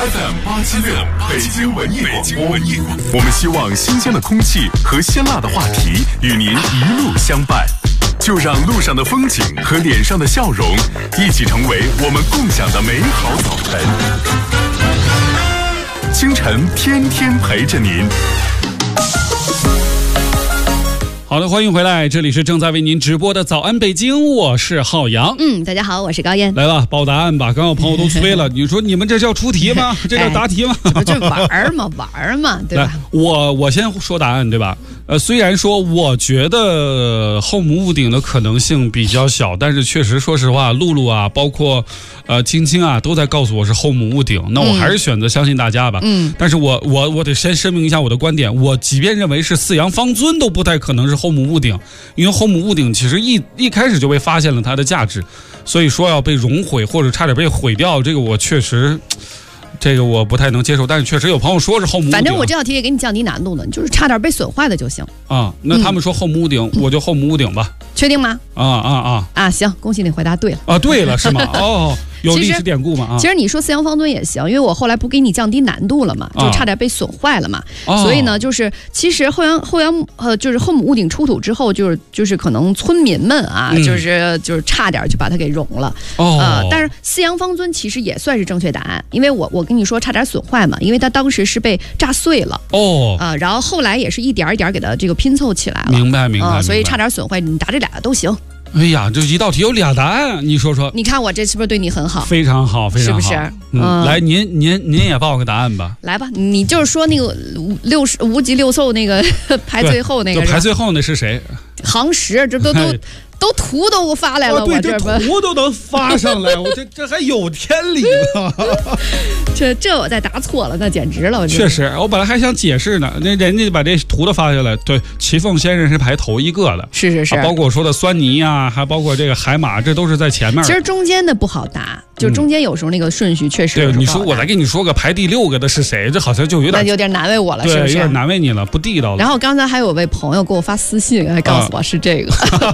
FM876北京文艺广播，我们希望新鲜的空气和鲜辣的话题与您一路相伴，就让路上的风景和脸上的笑容一起成为我们共享的美好早晨。清晨天天陪着您。 好的，欢迎回来，这里是正在为您直播的早安北京，我是浩洋。 大家好，我是高燕。 来吧，报答案吧。刚刚有朋友都催了，你说你们这叫出题吗？这叫答题吗？ 这不就玩嘛，对吧？ 我先说答案，对吧？虽然说我觉得后母屋顶的可能性比较小，但是确实说实话，露露啊，包括青青啊，都在告诉我是后母屋顶，那我还是选择相信大家吧。但是我得先声明一下我的观点，我即便认为是四羊方尊都不太可能是后母屋顶，因为后母屋顶其实一开始就被发现了它的价值，所以说要被熔毁或者差点被毁掉，这个我确实。这个我不太能接受，但是确实有朋友说是后母屋顶。 反正我这道题也给你降低难度了，你就是差点被损坏的就行啊。那他们说后母屋顶，我就后母屋顶吧。 确定吗？行，恭喜你回答对了啊！对了是吗？哦，有历史典故吗？ 其实你说四羊方尊也行，因为我后来不给你降低难度了嘛，就差点被损坏了嘛。所以呢，就是其实后阳就是后母屋顶出土之后，就是可能村民们啊，就是差点就把它给熔了。但是四羊方尊其实也算是正确答案，因为我跟你说差点损坏嘛，因为它当时是被炸碎了。然后后来也是一点一点给它这个拼凑起来了。 明白。 所以差点损坏，你答这俩都行。 哎呀，这一道题有俩答案，你说说。 你看我这是不是对你很好？ 非常好，非常好， 是不是？ 来，您也报个答案吧。 来吧，你就是说那个无极六兽那个排最后那个， 排最后那是谁？ 行时，这都图都发来了， 对， 我这图都能发上来，我这还有天理吗？ 这我再答错了，那简直了！ 确实，我本来还想解释呢，那人家把这图都发下来，对，齐凤先生是排头一个的， 是， 包括我说的酸泥啊，还包括这个海马，这都是在前面。 其实中间的不好答，就中间有时候那个顺序确实。 对，你说我再给你说个排第6个的是谁？这好像就有点难为我了， 对， 是不是？ 有点难为你了，不地道了。 然后刚才还有位朋友给我发私信，还告诉我是这个。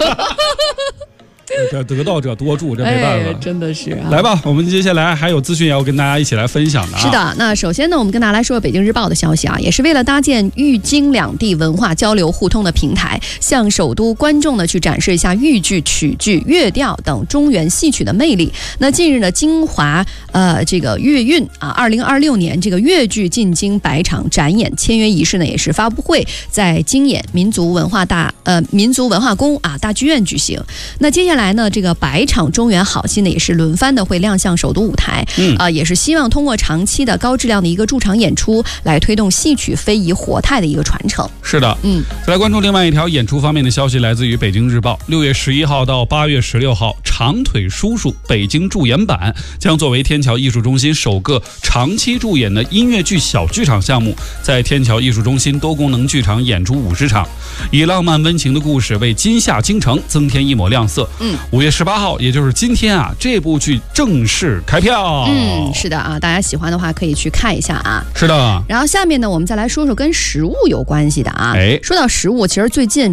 这得道者多助，这没办法， 真的是来吧，我们接下来还有资讯要跟大家一起来分享的。 是的，那首先呢，我们跟大家来说北京日报的消息啊，也是为了搭建豫京两地文化交流互通的平台，向首都观众呢去展示一下豫剧、曲剧、乐调等中原戏曲的魅力。那近日呢，京华这个粤韵啊，2026年这个粤剧进京百场展演签约仪式呢，也是发布会在京演民族文化宫啊大剧院举行。那接下来呢，这个百场中原好戏呢，也是轮番的会亮相首都舞台，也是希望通过长期的高质量的一个驻场演出，来推动戏曲非遗活态的一个传承。 是的，再来关注另外一条演出方面的消息，来自于北京日报，6月11号到8月16号，长腿叔叔北京驻演版将作为天桥艺术中心首个长期驻演的音乐剧小剧场项目，在天桥艺术中心多功能剧场演出50场，以浪漫温情的故事为今夏京城增添一抹亮色。5月18号，也就是今天啊，这部剧正式开票。 是的啊，大家喜欢的话可以去看一下啊。 是的。 然后下面呢，我们再来说说跟食物有关系的啊。说到食物，其实最近